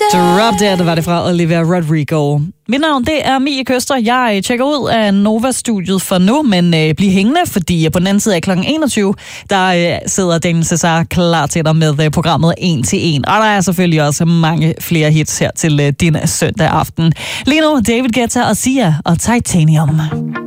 Drop Dead var det fra Olivia Rodrigo. Mit navn, det er Mie Køster. Jeg tjekker ud af Nova-studiet for nu, men bliv hængende, fordi på den anden side af kl. 21, der sidder Daniel Cesar klar til dig med programmet 1 til 1. Og der er selvfølgelig også mange flere hits her til din søndag aften. Lige nu, David Guetta og Sia og Titanium.